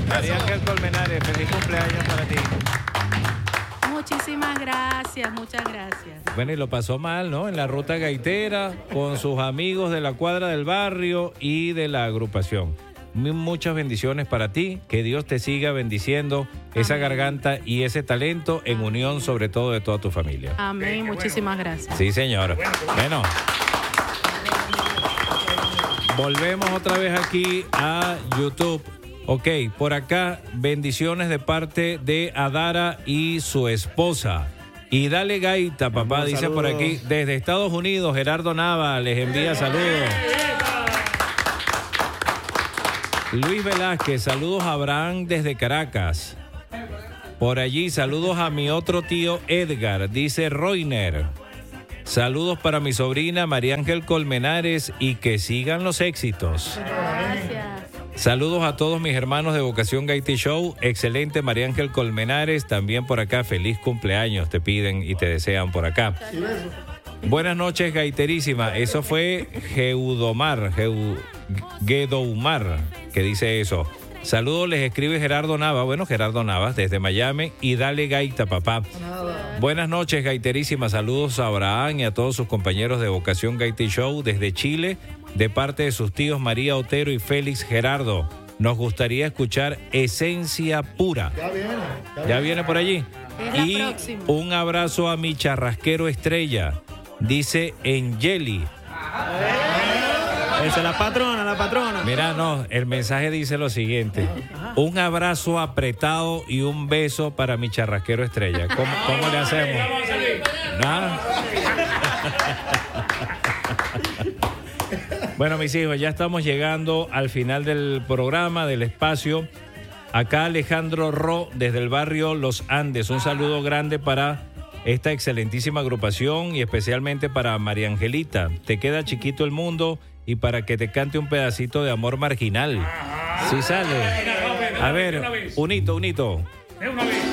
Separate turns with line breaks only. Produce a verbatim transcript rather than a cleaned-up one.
María Ángel Colmenares, feliz cumpleaños para ti.
Muchísimas gracias, muchas gracias.
Bueno, y lo pasó mal, ¿no? En la ruta gaitera, con sus amigos de la cuadra del barrio y de la agrupación. Muchas bendiciones para ti, que Dios te siga bendiciendo esa
Amén.
Garganta y ese talento en unión, sobre todo de toda tu familia.
Amén, muchísimas gracias.
Sí, señor. Bueno, volvemos otra vez aquí a YouTube. Ok, por acá, bendiciones de parte de Adara y su esposa. Y dale gaita, papá,
Amor,
dice
saludos.
por aquí, desde Estados Unidos, Gerardo Nava les envía saludos. Luis Velázquez, saludos a Abraham desde Caracas. Por allí, saludos a mi otro tío Edgar, dice Roiner. Saludos para mi sobrina María Ángel Colmenares y que sigan los éxitos.
Gracias.
Saludos a todos mis hermanos de Vocación Gaity Show. Excelente, María Ángel Colmenares. También por acá, feliz cumpleaños te piden y te desean por acá. Buenas noches, gaiterísima. Eso fue Geudomar, Geu, Gedoumar, que dice eso. Saludos, les escribe Gerardo Nava. Bueno, Gerardo Navas desde Miami. Y dale gaita, papá. Buenas noches, gaiterísima. Saludos a Abraham y a todos sus compañeros de Vocación Gaity Show desde Chile, de parte de sus tíos María Otero y Félix Gerardo. Nos gustaría escuchar Esencia Pura.
Ya viene. Ya,
¿Ya viene por allí?
Es la
Y
próxima.
un abrazo a mi charrasquero estrella, dice Angeli.
Esa es la patrona, la patrona.
Mira, no, el mensaje dice lo siguiente. Un abrazo apretado y un beso para mi charrasquero estrella. ¿Cómo, cómo le hacemos? ¿Nada? Bueno, mis hijos, ya estamos llegando al final del programa, del espacio. Acá Alejandro Ro, desde el barrio Los Andes. Un saludo grande para esta excelentísima agrupación y especialmente para María Angelita. Te queda chiquito el mundo y para que te cante un pedacito de Amor Marginal. Sí sale. A ver, un hito, un hito.
De una vez.